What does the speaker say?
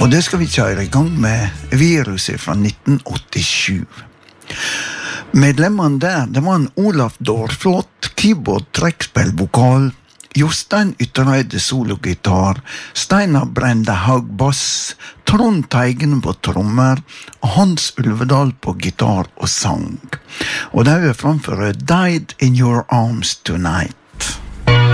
Og det skal vi kjøre I gang med Viruset fra 1987. Medlemmene der, det var en Olaf Dårflot, keyboard, trekkspill, vokal, Jostein Yttereide sologitar, Steinar Brende Haug bass, Trond Teigen på trommer, og Hans Ulvedal på gitar og sang. Og det framfører Died in Your Arms Tonight.